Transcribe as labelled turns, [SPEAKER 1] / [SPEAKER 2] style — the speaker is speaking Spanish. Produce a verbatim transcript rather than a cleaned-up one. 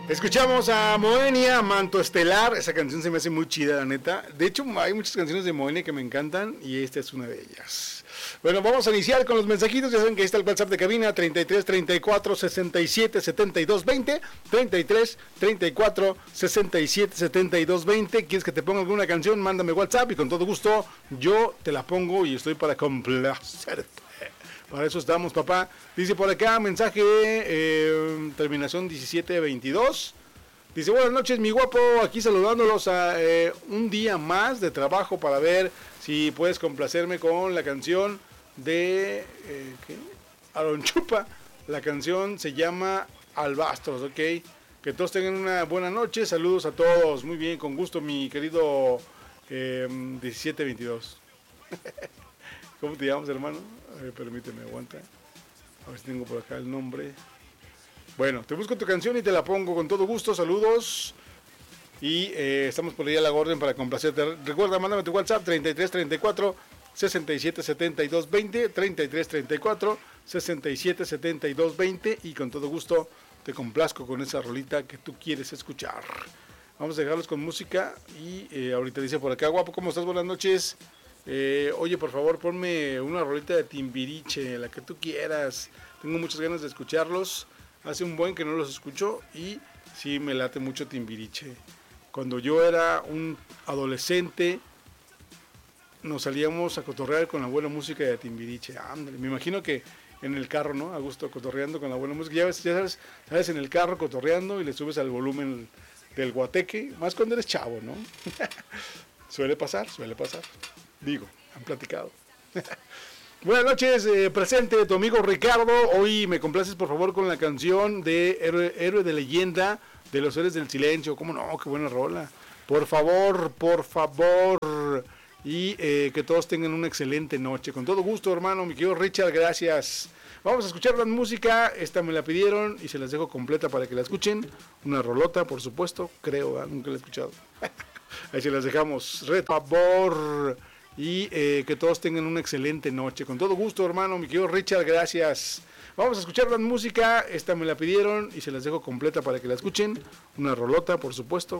[SPEAKER 1] Escuchamos a Moenia, Manto Estelar. Esa canción se me hace muy chida, la neta. De hecho, hay muchas canciones de Moenia que me encantan y esta es una de ellas. Bueno, vamos a iniciar con los mensajitos. Ya saben que ahí está el WhatsApp de cabina, treinta y tres, treinta y cuatro, sesenta y siete, setenta y dos, veinte. treinta y tres, treinta y cuatro, sesenta y siete, setenta y dos, veinte. ¿Quieres que te ponga alguna canción? Mándame WhatsApp y con todo gusto yo te la pongo y estoy para complacerte. Para eso estamos, papá. Dice por acá, mensaje, eh, terminación diecisiete veintidós. Dice, buenas noches, mi guapo, aquí saludándolos a eh, un día más de trabajo para ver si puedes complacerme con la canción de, eh, ¿qué? Aaron Chupa. La canción se llama Albastros, ok. Que todos tengan una buena noche, saludos a todos. Muy bien, con gusto, mi querido eh, diecisiete veintidós. ¿Cómo te llamas, hermano? A ver, permíteme, aguanta. A ver si tengo por acá el nombre. Bueno, te busco tu canción y te la pongo con todo gusto. Saludos. Y eh, estamos por ahí a la orden para complacerte. Recuerda, mándame tu WhatsApp treinta y tres, treinta y cuatro, sesenta y siete, setenta y dos, veinte. treinta y tres, treinta y cuatro, sesenta y siete, setenta y dos, veinte. Y con todo gusto te complazco con esa rolita que tú quieres escuchar. Vamos a dejarlos con música. Y eh, ahorita dice por acá, guapo, ¿cómo estás? Buenas noches. Eh, oye, por favor, ponme una rolita de Timbiriche, la que tú quieras. Tengo muchas ganas de escucharlos. Hace un buen que no los escucho y sí me late mucho Timbiriche. Cuando yo era un adolescente, nos salíamos a cotorrear con la buena música de Timbiriche. Ándale, me imagino que en el carro, ¿no? A gusto cotorreando con la buena música. Ya ves, ya sabes, sabes, en el carro cotorreando y le subes al volumen del guateque, más cuando eres chavo, ¿no? Suele pasar, suele pasar. Digo, han platicado. Buenas noches, eh, presente tu amigo Ricardo. Hoy me complaces por favor con la canción de Héroe, Héroe de Leyenda de los Héroes del Silencio. ¿Cómo no? Qué buena rola. Por favor, por favor. Y eh, que todos tengan una excelente noche. Con todo gusto, hermano, mi querido Richard, gracias. Vamos a escuchar la música. Esta me la pidieron y se las dejo completa para que la escuchen. Una rolota, por supuesto. Creo, ¿eh? Nunca la he escuchado. Ahí se las dejamos. Por favor. Y eh, que todos tengan una excelente noche. Con todo gusto, hermano, mi querido Richard, gracias. Vamos a escuchar la música. Esta me la pidieron y se las dejo completa para que la escuchen. Una rolota, por supuesto.